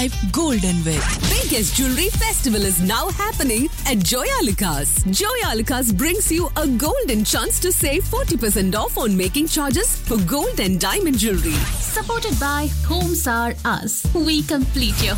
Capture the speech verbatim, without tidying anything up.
five Golden Week. Biggest jewelry festival is now happening at Joyalukas. Joyalukas brings you a golden chance to save forty percent off on making charges for gold and diamond jewelry. Supported by Homes Are Us. We complete your